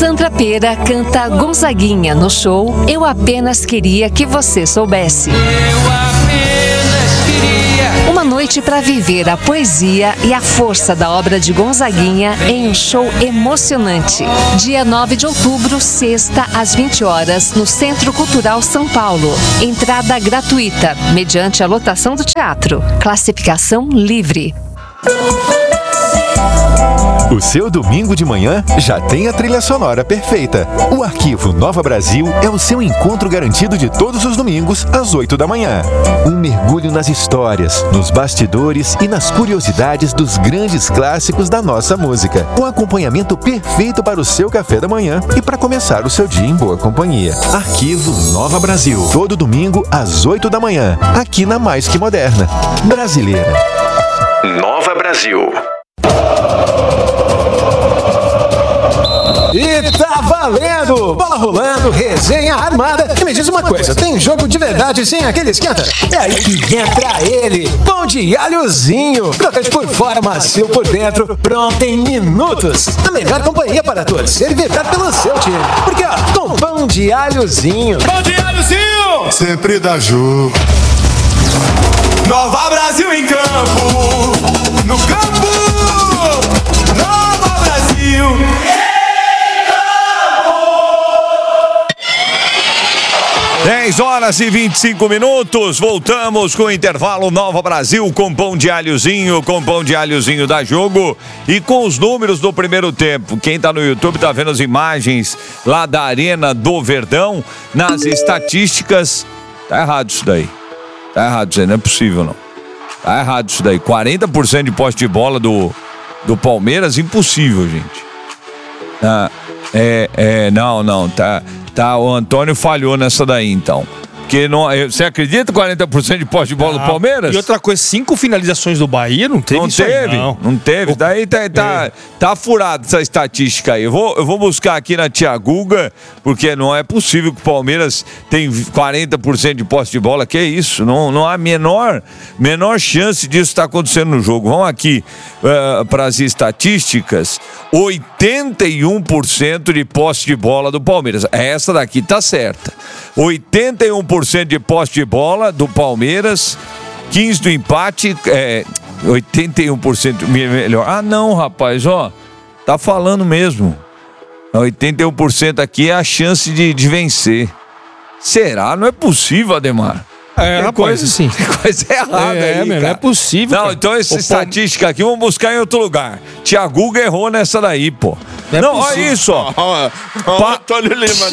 Sandra Pera canta Gonzaguinha no show Eu Apenas Queria Que Você Soubesse. Uma noite para viver a poesia e a força da obra de Gonzaguinha em um show emocionante. Dia 9 de outubro, sexta, às 20 horas, no Centro Cultural São Paulo. Entrada gratuita, mediante a lotação do teatro. Classificação livre. O seu domingo de manhã já tem a trilha sonora perfeita. O Arquivo Nova Brasil é o seu encontro garantido de todos os domingos, às 8 da manhã. Um mergulho nas histórias, nos bastidores e nas curiosidades dos grandes clássicos da nossa música. Um acompanhamento perfeito para o seu café da manhã e para começar o seu dia em boa companhia. Arquivo Nova Brasil. Todo domingo, às 8 da manhã. Aqui na Mais Que Moderna. Brasileira. Nova Brasil. E tá valendo! Bola rolando, resenha armada. E me diz uma coisa, tem jogo de verdade sem aquele esquenta? É aí que entra ele, pão de alhozinho. Crocante por fora, macio por dentro, pronto em minutos. A melhor companhia para torcer e vibrar pelo seu time. Porque ó, com pão de alhozinho. Pão de alhozinho! Sempre dá jogo. Nova Brasil em campo! No campo! Nova Brasil! 10h25, voltamos com o intervalo Nova Brasil com pão de alhozinho, da Jogo e com os números do primeiro tempo. Quem tá no YouTube tá vendo as imagens lá da Arena do Verdão, nas estatísticas. Tá errado isso daí, não é possível não. Tá errado isso daí, 40% de posse de bola do Palmeiras, impossível, gente. Não, tá, o Antônio falhou nessa daí, então. Porque você acredita 40% de posse de bola do Palmeiras? E outra coisa, 5 finalizações do Bahia, não teve isso aí, não teve. Daí tá furado essa estatística aí. Eu vou buscar aqui na Tia Guga, porque não é possível que o Palmeiras tem 40% de posse de bola. Que isso? Não há menor chance disso estar acontecendo no jogo. Vamos aqui para as estatísticas. 81% de posse de bola do Palmeiras. Essa daqui tá certa. 81% de posse de bola do Palmeiras, 15% do empate, 81% melhor. Ah, não, rapaz, ó, tá falando mesmo. 81% aqui é a chance de vencer. Será? Não é possível, Ademar. Coisa assim. Coisa errada aí, não é possível. Não, cara. Então essa estatística aqui vamos buscar em outro lugar. Tiago errou nessa daí, pô. Não, olha isso, ó. Antônio Lima,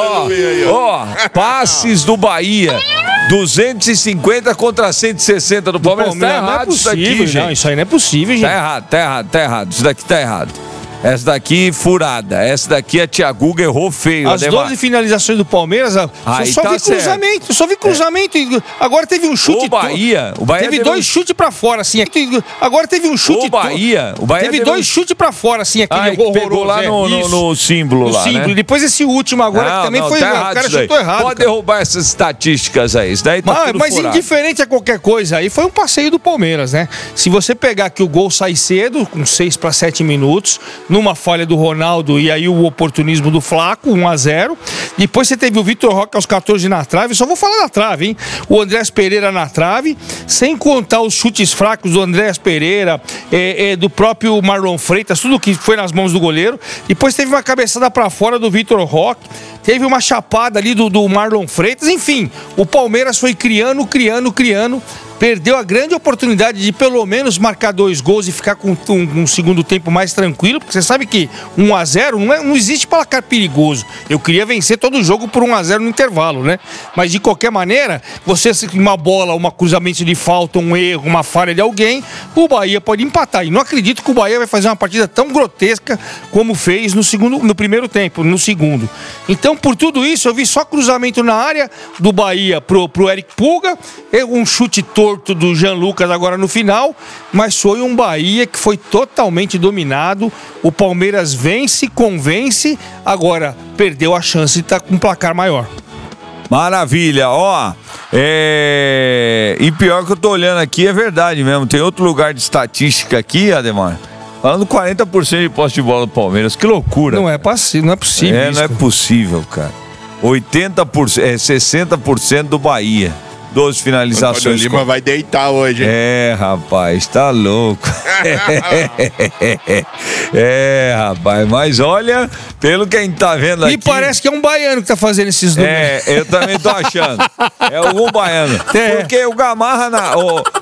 passes do Bahia. 250 contra 160 do Palmeiras. Tá errado, não é possível, isso daqui, gente. Isso aí não é possível, gente. Tá errado. Isso daqui tá errado. Essa daqui furada. Essa daqui a Tiago errou feio. As 12 finalizações do Palmeiras, eu só vi cruzamento. Agora teve um chute. O Bahia teve dois chutes pra fora, assim. Agora teve um chute. O Bahia teve dois chutes pra fora, assim. Aquele pegou lá no símbolo lá, símbolo. Né? Depois esse último agora, que também foi. Tá O cara chutou errado. Pode derrubar essas estatísticas aí. Isso daí tá tudo mas furado. indiferente a qualquer coisa aí, foi um passeio do Palmeiras, né? Se você pegar que o gol sai cedo, com 6 para 7 minutos, numa falha do Ronaldo e aí o oportunismo do Flaco, 1-0. Depois você teve o Vitor Roque aos 14 na trave, só vou falar da trave, hein? O Andrés Pereira na trave, sem contar os chutes fracos do Andrés Pereira, do próprio Marlon Freitas, tudo que foi nas mãos do goleiro. Depois teve uma cabeçada pra fora do Vitor Roque, teve uma chapada ali do Marlon Freitas, enfim, o Palmeiras foi criando, perdeu a grande oportunidade de pelo menos marcar 2 gols e ficar com um segundo tempo mais tranquilo, porque você sabe que 1-0 não existe placar perigoso. Eu queria vencer todo o jogo por 1-0 no intervalo, né? Mas de qualquer maneira, você uma bola, um cruzamento de falta, um erro, uma falha de alguém, o Bahia pode empatar. E não acredito que o Bahia vai fazer uma partida tão grotesca como fez no primeiro tempo, no segundo. Então, por tudo isso, eu vi só cruzamento na área do Bahia pro Eric Puga, um chute torto do Jean Lucas agora no final, mas foi um Bahia que foi totalmente dominado. O Palmeiras convence, agora perdeu a chance de estar com um placar maior. Maravilha, ó. E pior que eu tô olhando aqui, é verdade mesmo. Tem outro lugar de estatística aqui, Ademar, Falando 40% de posse de bola do Palmeiras, que loucura. Não é possível isso. Não é possível, cara. 60% do Bahia. 12 finalizações. Antônio Lima vai deitar hoje, hein? Rapaz, tá louco. Rapaz, mas olha, pelo que a gente tá vendo aqui... E parece que é um baiano que tá fazendo esses números. Eu também tô achando. É algum baiano. Porque o Gamarra,